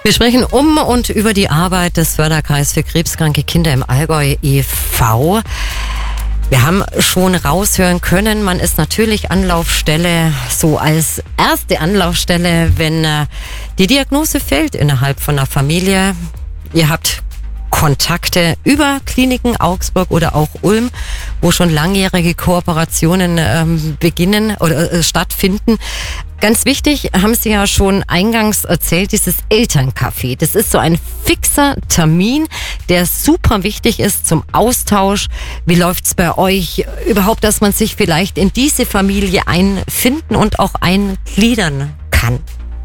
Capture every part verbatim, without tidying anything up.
Wir sprechen um und über die Arbeit des Förderkreis für krebskranke Kinder im Allgäu e V Wir haben schon raushören können, man ist natürlich Anlaufstelle, so als erste Anlaufstelle, wenn äh, die Diagnose fällt innerhalb von einer Familie. Ihr habt Kontakte über Kliniken Augsburg oder auch Ulm, wo schon langjährige Kooperationen ähm, beginnen oder äh, stattfinden. Ganz wichtig, haben Sie ja schon eingangs erzählt, dieses Elterncafé. Das ist so ein fixer Termin, der super wichtig ist zum Austausch. Wie läuft's bei euch überhaupt, dass man sich vielleicht in diese Familie einfinden und auch eingliedern kann?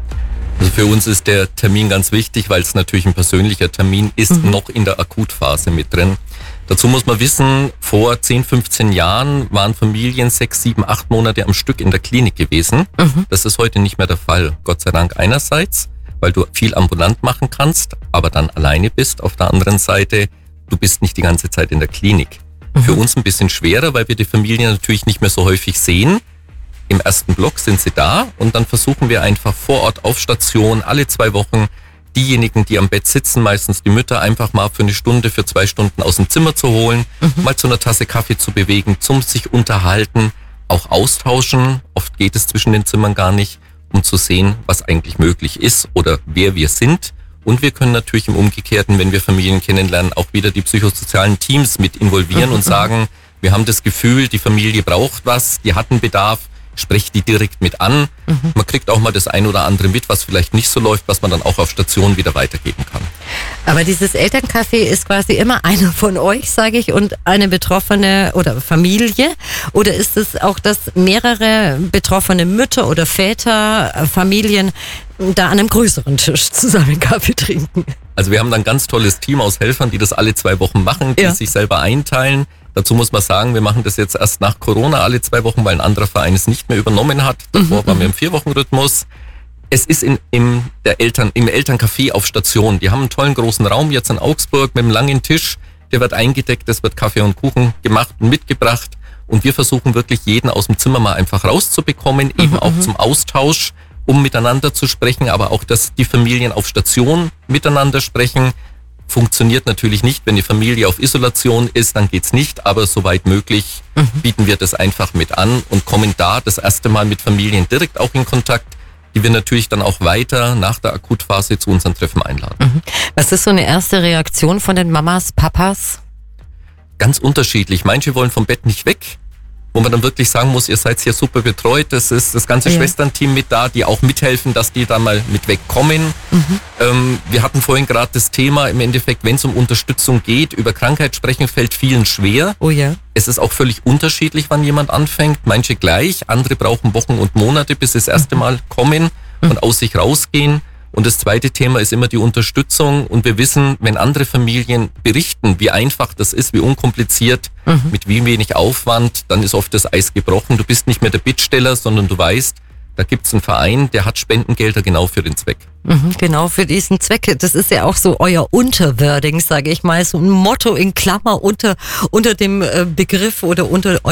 Also für uns ist der Termin ganz wichtig, weil es natürlich ein persönlicher Termin ist, mhm. noch in der Akutphase mit drin. Dazu muss man wissen, vor zehn, fünfzehn Jahren waren Familien sechs, sieben, acht Monate am Stück in der Klinik gewesen. Mhm. Das ist heute nicht mehr der Fall. Gott sei Dank einerseits, weil du viel ambulant machen kannst, aber dann alleine bist. Auf der anderen Seite, du bist nicht die ganze Zeit in der Klinik. Mhm. Für uns ein bisschen schwerer, weil wir die Familien natürlich nicht mehr so häufig sehen. Im ersten Block sind sie da und dann versuchen wir einfach vor Ort auf Station alle zwei Wochen diejenigen, die am Bett sitzen, meistens die Mütter, einfach mal für eine Stunde, für zwei Stunden aus dem Zimmer zu holen, mhm. mal zu einer Tasse Kaffee zu bewegen, zum sich unterhalten, auch austauschen. Oft geht es zwischen den Zimmern gar nicht, um zu sehen, was eigentlich möglich ist oder wer wir sind. Und wir können natürlich im Umgekehrten, wenn wir Familien kennenlernen, auch wieder die psychosozialen Teams mit involvieren mhm. und sagen, wir haben das Gefühl, die Familie braucht was, die hat einen Bedarf, sprecht die direkt mit an. Mhm. Man kriegt auch mal das ein oder andere mit, was vielleicht nicht so läuft, was man dann auch auf Station wieder weitergeben kann. Aber dieses Elterncafé ist quasi immer einer von euch, sage ich, und eine betroffene oder Familie? Oder ist es auch, dass mehrere betroffene Mütter oder Väter, Familien da an einem größeren Tisch zusammen Kaffee trinken? Also wir haben dann ein ganz tolles Team aus Helfern, die das alle zwei Wochen machen, die ja. sich selber einteilen. Dazu muss man sagen, wir machen das jetzt erst nach Corona alle zwei Wochen, weil ein anderer Verein es nicht mehr übernommen hat. Davor mhm. waren wir im Vier-Wochen-Rhythmus. Es ist in, im, der Eltern, im Elterncafé auf Station. Die haben einen tollen großen Raum jetzt in Augsburg mit einem langen Tisch. Der wird eingedeckt, es wird Kaffee und Kuchen gemacht und mitgebracht. Und wir versuchen wirklich jeden aus dem Zimmer mal einfach rauszubekommen, mhm. eben auch zum Austausch, um miteinander zu sprechen, aber auch, dass die Familien auf Station miteinander sprechen. Funktioniert natürlich nicht, wenn die Familie auf Isolation ist, dann geht's nicht, aber soweit möglich mhm. bieten wir das einfach mit an und kommen da das erste Mal mit Familien direkt auch in Kontakt, die wir natürlich dann auch weiter nach der Akutphase zu unseren Treffen einladen. Mhm. Was ist so eine erste Reaktion von den Mamas, Papas? Ganz unterschiedlich. Manche wollen vom Bett nicht weg, wo man dann wirklich sagen muss, ihr seid hier super betreut, das ist das ganze ja. Schwesternteam mit da, die auch mithelfen, dass die da mal mit wegkommen. Mhm. Ähm, wir hatten vorhin gerade das Thema, im Endeffekt, wenn es um Unterstützung geht, über Krankheit sprechen fällt vielen schwer. Oh ja. Es ist auch völlig unterschiedlich, wann jemand anfängt, manche gleich, andere brauchen Wochen und Monate, bis sie das erste Mal kommen mhm. und aus sich rausgehen. Und das zweite Thema ist immer die Unterstützung. Und wir wissen, wenn andere Familien berichten, wie einfach das ist, wie unkompliziert, mhm. mit wie wenig Aufwand, dann ist oft das Eis gebrochen. Du bist nicht mehr der Bittsteller, sondern du weißt, da gibt's einen Verein, der hat Spendengelder genau für den Zweck. Mhm, genau für diesen Zweck. Das ist ja auch so euer Unterwording, sage ich mal, so ein Motto in Klammer unter, unter dem Begriff oder unter